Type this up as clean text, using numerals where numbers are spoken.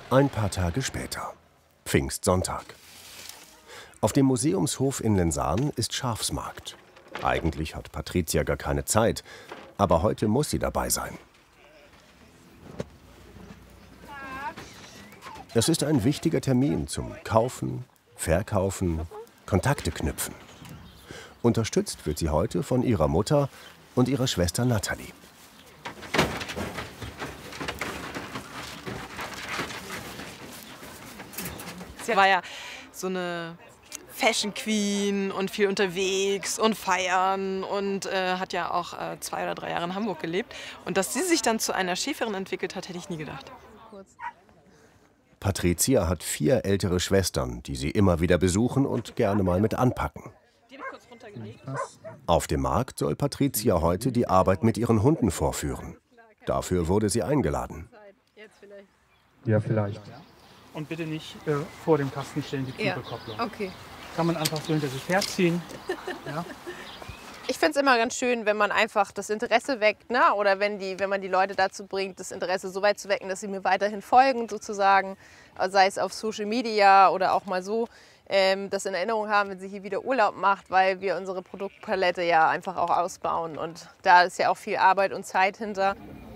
Ein paar Tage später. Pfingstsonntag. Auf dem Museumshof in Lensahn ist Schafsmarkt. Eigentlich hat Patricia gar keine Zeit, aber heute muss sie dabei sein. Es ist ein wichtiger Termin zum Kaufen, Verkaufen, Kontakte knüpfen. Unterstützt wird sie heute von ihrer Mutter und ihrer Schwester Natalie. Sie war ja so eine Fashion Queen und viel unterwegs und feiern und hat ja auch 2 oder 3 Jahre in Hamburg gelebt. Und dass sie sich dann zu einer Schäferin entwickelt hat, hätte ich nie gedacht. Patricia hat 4 ältere Schwestern, die sie immer wieder besuchen und gerne mal mit anpacken. Auf dem Markt soll Patricia heute die Arbeit mit ihren Hunden vorführen. Dafür wurde sie eingeladen. Ja, vielleicht. Und bitte nicht vor dem Kasten stellen, die Kugelkopplung. Ja, okay. Kann man einfach so hinter sich herziehen. Ja. Ich finde es immer ganz schön, wenn man einfach das Interesse weckt, ne? Oder wenn man die Leute dazu bringt, das Interesse so weit zu wecken, dass sie mir weiterhin folgen sozusagen, sei es auf Social Media oder auch mal so, das in Erinnerung haben, wenn sie hier wieder Urlaub macht, weil wir unsere Produktpalette ja einfach auch ausbauen und da ist ja auch viel Arbeit und Zeit hinter.